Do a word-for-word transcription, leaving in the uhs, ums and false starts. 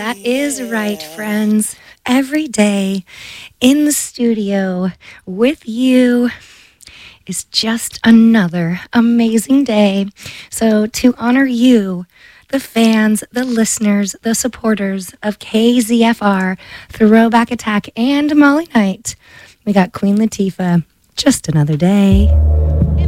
That is right, friends. Every day in the studio with you is just another amazing day. So, to honor you, the fans, the listeners, the supporters of K Z F R, Throwback Attack, and Molly Knight, we got Queen Latifah. Just another day.